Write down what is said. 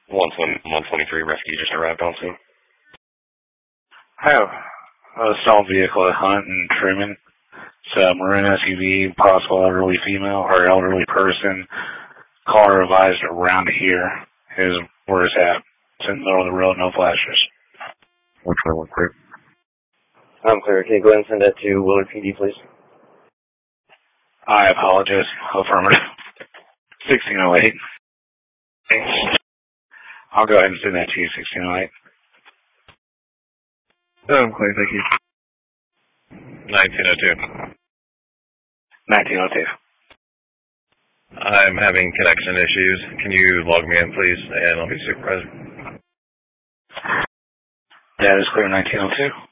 123 rescue just arrived on scene. I have a stalled vehicle at Hunt and Truman. It's a maroon SUV, possible elderly female or elderly person. Car revised around here is where it's at. It's in the middle of the road, no flashes. 121 clear. I'm clear. Can you go ahead and send that to Willard PD, please? I apologize. Affirmative. 1608. I'll go ahead and send that to you, 1608. I'm clear, thank you. 1902. 1902. I'm having connection issues. Can you log me in, please? And I'll be supervisor. That is clear, 1902.